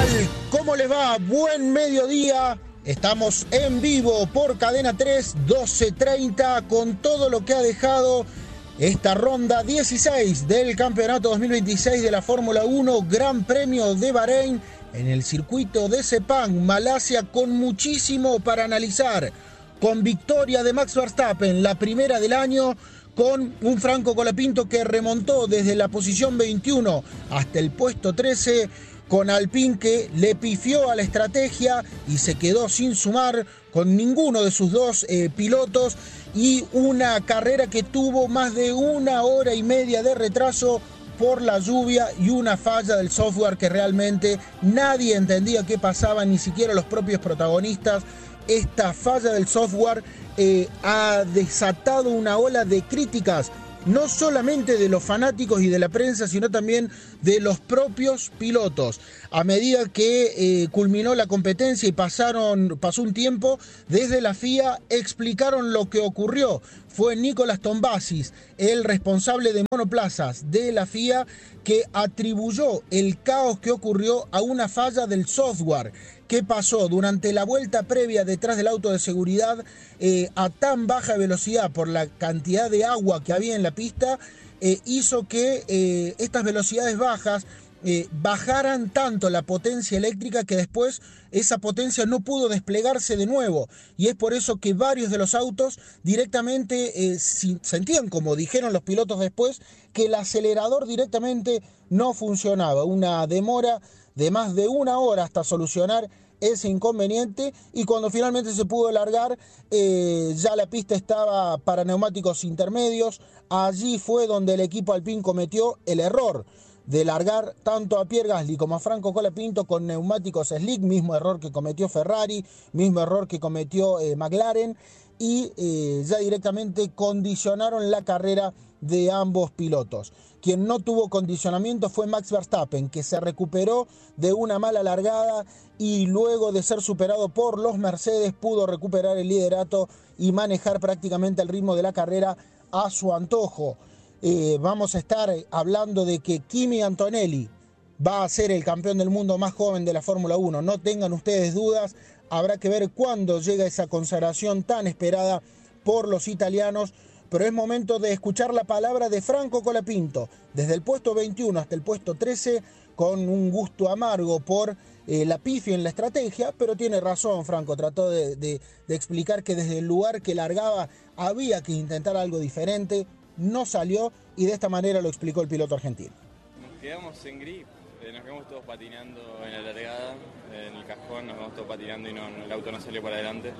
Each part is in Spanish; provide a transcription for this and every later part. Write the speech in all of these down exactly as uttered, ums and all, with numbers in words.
tal? ¿Cómo les va? Buen mediodía. Estamos en vivo por Cadena tres, doce treinta, con todo lo que ha dejado esta ronda dieciséis del Campeonato dos mil veintiséis de la Fórmula uno, Gran Premio de Bahrein, en el circuito de Sepang, Malasia, con muchísimo para analizar. Con victoria de Max Verstappen, la primera del año, con un Franco Colapinto que remontó desde la posición veintiuno hasta el puesto trece, con Alpine que le pifió a la estrategia y se quedó sin sumar con ninguno de sus dos eh, pilotos, y una carrera que tuvo más de una hora y media de retraso por la lluvia y una falla del software que realmente nadie entendía qué pasaba, ni siquiera los propios protagonistas. Esta falla del software eh, ha desatado una ola de críticas, no solamente de los fanáticos y de la prensa, sino también de los propios pilotos. A medida que eh, culminó la competencia y pasaron, pasó un tiempo, desde la F I A explicaron lo que ocurrió. Fue Nicolás Tombazis, el responsable de monoplazas de la F I A, que atribuyó el caos que ocurrió a una falla del software. ¿Qué pasó? Durante la vuelta previa detrás del auto de seguridad, eh, a tan baja velocidad por la cantidad de agua que había en la pista, eh, hizo que eh, estas velocidades bajas eh, bajaran tanto la potencia eléctrica que después esa potencia no pudo desplegarse de nuevo. Y es por eso que varios de los autos directamente eh, sentían, como dijeron los pilotos después, que el acelerador directamente no funcionaba. Una demora de más de una hora hasta solucionar ese inconveniente, y cuando finalmente se pudo largar, eh, ya la pista estaba para neumáticos intermedios. Allí fue donde el equipo Alpine cometió el error de largar tanto a Pierre Gasly como a Franco Colapinto con neumáticos slick, mismo error que cometió Ferrari, mismo error que cometió eh, McLaren, y eh, ya directamente condicionaron la carrera de ambos pilotos. Quien no tuvo condicionamiento fue Max Verstappen, que se recuperó de una mala largada y luego de ser superado por los Mercedes pudo recuperar el liderato y manejar prácticamente el ritmo de la carrera a su antojo. Eh, vamos a estar hablando de que Kimi Antonelli va a ser el campeón del mundo más joven de la Fórmula uno. No tengan ustedes dudas, habrá que ver cuándo llega esa consagración tan esperada por los italianos. Pero es momento de escuchar la palabra de Franco Colapinto, desde el puesto veintiuno hasta el puesto trece, con un gusto amargo por eh, la pifia en la estrategia, pero tiene razón Franco, trató de, de, de explicar que desde el lugar que largaba había que intentar algo diferente, no salió, y de esta manera lo explicó el piloto argentino. Nos quedamos en grip, eh, nos quedamos todos patinando en la largada, en el cajón, nos quedamos todos patinando y no, el auto no salió para adelante.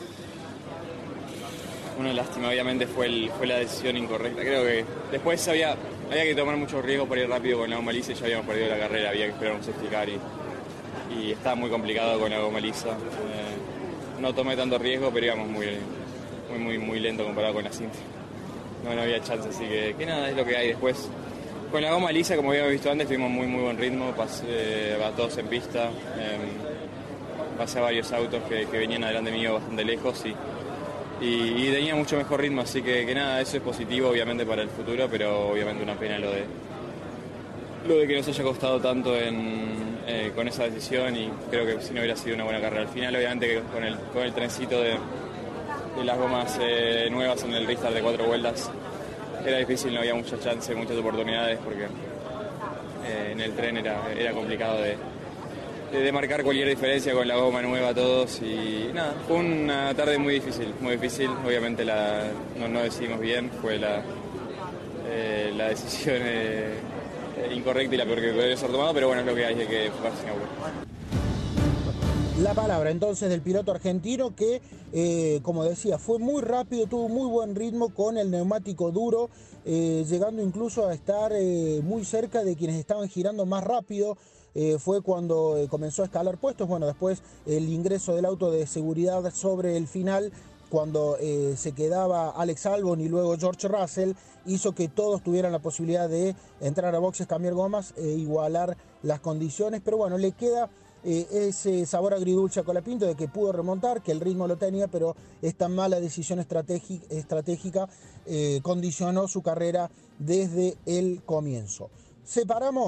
Una lástima, obviamente fue, el, fue la decisión incorrecta. Creo que después había, había que tomar mucho riesgo para ir rápido con la goma lisa y ya habíamos perdido la carrera, había que esperar un safety car y, y estaba muy complicado con la goma lisa. Eh, no tomé tanto riesgo, pero íbamos muy, muy, muy, muy lento comparado con la cinta. No, no había chance, así que, que nada, es lo que hay después. Con la goma lisa, como habíamos visto antes, tuvimos muy, muy buen ritmo, pasé a todos en pista, eh, pasé a varios autos que, que venían adelante mío bastante lejos y Y, y tenía mucho mejor ritmo, así que, que nada, eso es positivo obviamente para el futuro, pero obviamente una pena lo de lo de que nos haya costado tanto en, eh, con esa decisión, y creo que si no hubiera sido una buena carrera. Al final obviamente que con el, con el trencito de, de las gomas eh, nuevas en el restart de cuatro vueltas era difícil, no había muchas chances, muchas oportunidades, porque eh, en el tren era, era complicado de de marcar cualquier diferencia con la goma nueva a todos, y nada, fue una tarde muy difícil, muy difícil, obviamente la, no, no decidimos bien, fue la, eh, la decisión eh, incorrecta y la peor que podría ser tomado, pero bueno, es lo que hay, hay que enfocarse en Singapur. La palabra entonces del piloto argentino que, eh, como decía, fue muy rápido, tuvo muy buen ritmo con el neumático duro, eh, llegando incluso a estar eh, muy cerca de quienes estaban girando más rápido. Eh, fue cuando eh, comenzó a escalar puestos. Bueno, después el ingreso del auto de seguridad sobre el final, cuando eh, se quedaba Alex Albon y luego George Russell, hizo que todos tuvieran la posibilidad de entrar a boxes, cambiar gomas e igualar las condiciones. Pero bueno, le queda eh, ese sabor agridulce a Colapinto de que pudo remontar, que el ritmo lo tenía, pero esta mala decisión estratégica, estratégica eh, condicionó su carrera desde el comienzo. Separamos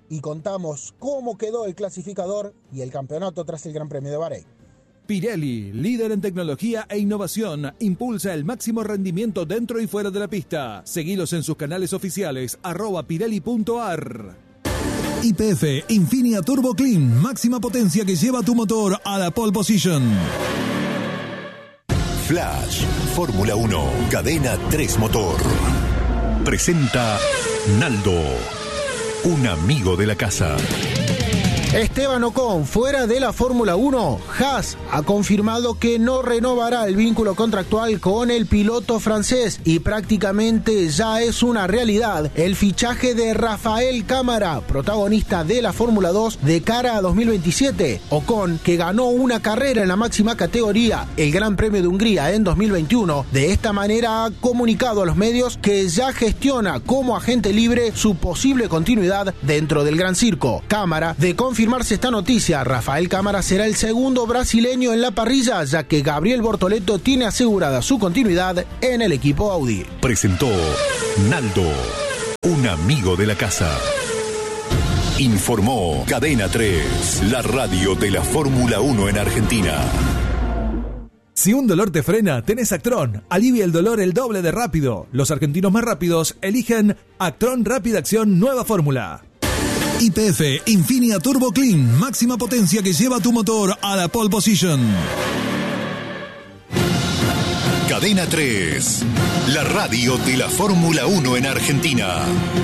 y contamos cómo quedó el clasificador y el campeonato tras el Gran Premio de Bahrein. Pirelli, líder en tecnología e innovación, impulsa el máximo rendimiento dentro y fuera de la pista. Seguilos en sus canales oficiales, arroba pirelli punto a r. Y P F Infinia Turbo Clean, máxima potencia que lleva tu motor a la pole position. Flash, Fórmula uno, Cadena tres Motor. Presenta Naldo, un amigo de la casa. Esteban Ocon, fuera de la Fórmula uno. Haas ha confirmado que no renovará el vínculo contractual con el piloto francés y prácticamente ya es una realidad el fichaje de Rafael Cámara, protagonista de la Fórmula dos de cara a dos mil veintisiete. Ocon, que ganó una carrera en la máxima categoría, el Gran Premio de Hungría en dos mil veintiuno, de esta manera ha comunicado a los medios que ya gestiona como agente libre su posible continuidad dentro del Gran Circo. Cámara, de confirmarse esta noticia, Rafael Cámara será el segundo brasileño en la parrilla, ya que Gabriel Bortoleto tiene asegurada su continuidad en el equipo Audi. Presentó Naldo, un amigo de la casa. Informó Cadena tres, la radio de la Fórmula uno en Argentina. Si un dolor te frena, tenés Actron. Alivia el dolor el doble de rápido. Los argentinos más rápidos eligen Actron Rápida Acción Nueva Fórmula. Y P F Infinia Turbo Clean, máxima potencia que lleva tu motor a la pole position. Cadena tres, la radio de la Fórmula uno en Argentina.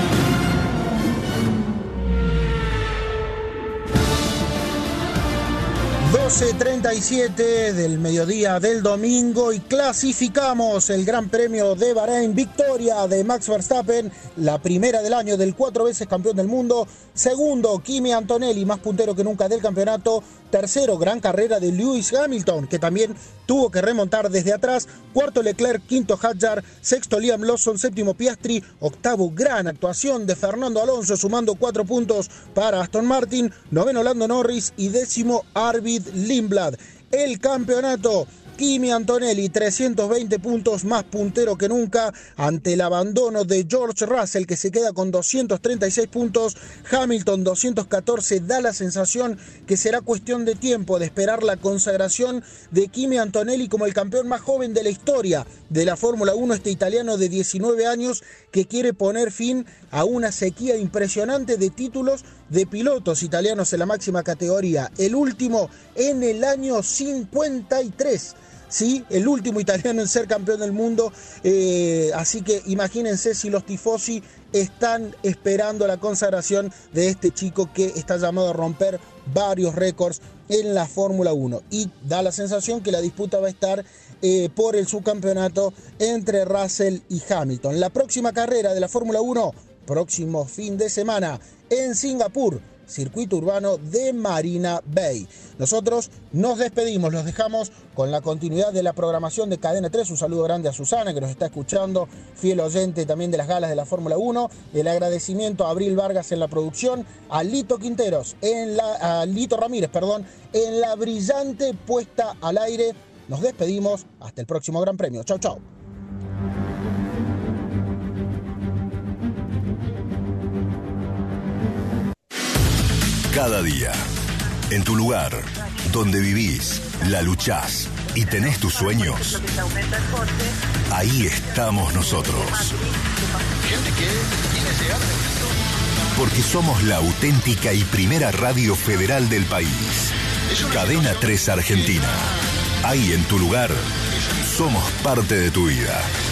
doce treinta y siete del mediodía del domingo y clasificamos el Gran Premio de Bahrein. Victoria de Max Verstappen, la primera del año, del cuatro veces campeón del mundo. Segundo, Kimi Antonelli, más puntero que nunca del campeonato. Tercero, gran carrera de Lewis Hamilton, que también tuvo que remontar desde atrás. Cuarto, Leclerc. Quinto, Hadjar. Sexto, Liam Lawson. Séptimo, Piastri. Octavo, gran actuación de Fernando Alonso, sumando cuatro puntos para Aston Martin. Noveno, Lando Norris. Y décimo, Arvid Lindblad. El campeonato, Kimi Antonelli, trescientos veinte puntos, más puntero que nunca, ante el abandono de George Russell, que se queda con doscientos treinta y seis puntos. Hamilton, doscientos catorce. Da la sensación que será cuestión de tiempo, de esperar la consagración de Kimi Antonelli como el campeón más joven de la historia de la Fórmula uno, este italiano de diecinueve años que quiere poner fin a una sequía impresionante de títulos de pilotos italianos en la máxima categoría. El último en el año cincuenta y tres. Sí, el último italiano en ser campeón del mundo, eh, así que imagínense si los tifosi están esperando la consagración de este chico que está llamado a romper varios récords en la Fórmula uno. Y da la sensación que la disputa va a estar eh, por el subcampeonato entre Russell y Hamilton. La próxima carrera de la Fórmula uno, próximo fin de semana en Singapur, circuito urbano de Marina Bay. Nosotros nos despedimos, los dejamos con la continuidad de la programación de Cadena tres. Un saludo grande a Susana, que nos está escuchando, fiel oyente también de las galas de la Fórmula uno. El agradecimiento a Abril Vargas en la producción, a Lito Quinteros, en la, a Lito Ramírez, perdón, en la brillante puesta al aire. Nos despedimos, hasta el próximo Gran Premio. Chau, chau. Cada día, en tu lugar, donde vivís, la luchás y tenés tus sueños, ahí estamos nosotros. Porque somos la auténtica y primera radio federal del país. Cadena tres Argentina. Ahí en tu lugar, somos parte de tu vida.